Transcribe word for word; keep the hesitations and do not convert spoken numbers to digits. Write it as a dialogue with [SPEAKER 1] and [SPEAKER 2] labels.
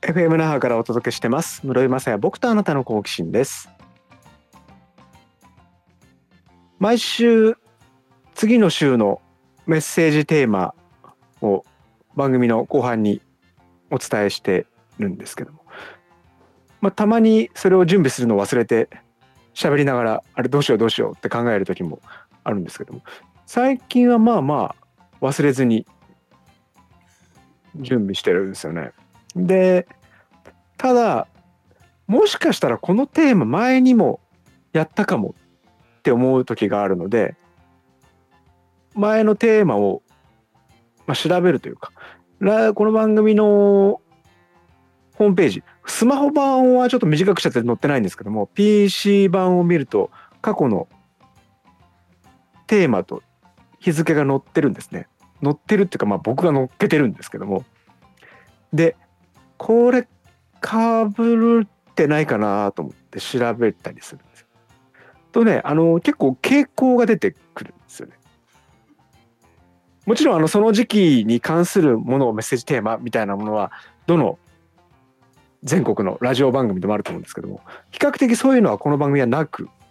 [SPEAKER 1] エフエム 那覇からお届けしてます。室井雅也、僕とあなたの好奇心です。毎週次の週のメッセージテーマを番組の後半にお伝えしてるんですけども、まあ、たまにそれを準備するのを忘れて喋りながらあれどうしようどうしようって考える時もあるんですけども、最近はまあまあ忘れずに準備してるんですよね。で、ただもしかしたらこのテーマ前にもやったかもって思う時があるので、前のテーマを、まあ、調べるというか、この番組のホームページ、スマホ版はちょっと短くしちゃって載ってないんですけども、 ピーシー 版を見ると過去のテーマと日付が載ってるんですね。載ってるっていうか、まあ僕が載っけてるんですけども、でこれかぶってないかなと思って調べたりするんですよ。とね、あの結構傾向が出てくるんですよね。もちろんあのその時期に関するものをメッセージテーマみたいなものはどの全国のラジオ番組でもあると思うんですけども、比較的そういうのはこの番組はなく